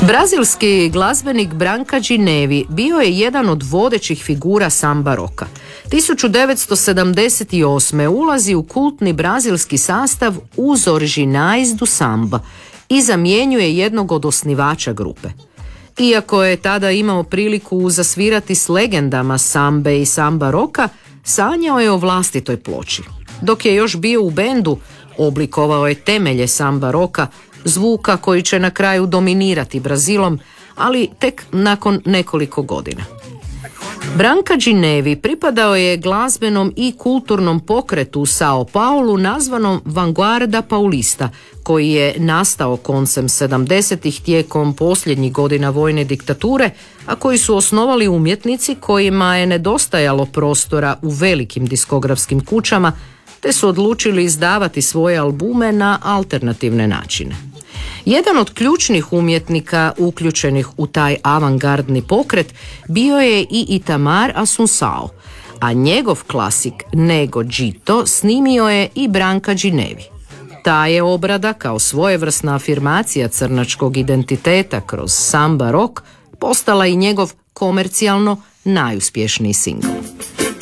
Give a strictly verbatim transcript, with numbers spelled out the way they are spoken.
Brazilski glazbenik Branka Ginevy bio je jedan od vodećih figura samba roka. tisuću devetsto sedamdeset osme. ulazi u kultni brazilski sastav Os Originais do Samba i zamjenjuje jednog od osnivača grupe. Iako je tada imao priliku zasvirati s legendama sambe i samba roka, sanjao je o vlastitoj ploči. Dok je još bio u bendu, oblikovao je temelje samba roka, zvuka koji će na kraju dominirati Brazilom, ali tek nakon nekoliko godina. Branka Ginevy pripadao je glazbenom i kulturnom pokretu u Sao Paulu nazvanom Vanguarda Paulista, koji je nastao koncem sedamdesetih tijekom posljednjih godina vojne diktature, a koji su osnovali umjetnici kojima je nedostajalo prostora u velikim diskografskim kućama, te su odlučili izdavati svoje albume na alternativne načine. Jedan od ključnih umjetnika uključenih u taj avangardni pokret bio je i Itamar Assunção, a njegov klasik Nego Dito snimio je i Branka Ginevy. Ta je obrada kao svojevrsna afirmacija crnačkog identiteta kroz samba rock postala i njegov komercijalno najuspješniji singl.